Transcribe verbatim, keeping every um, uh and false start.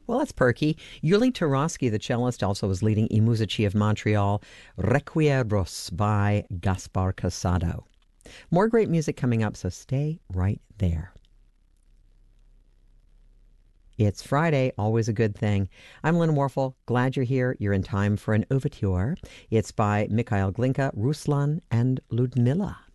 Well, that's perky. Yuli Tarosky, the cellist, also was leading I Musici of Montreal, Requieros by Gaspar Casado. More great music coming up, so stay right there. It's Friday, always a good thing. I'm Lynn Warfel. Glad you're here. You're in time for an Ouverture. It's by Mikhail Glinka, Ruslan, and Ludmilla.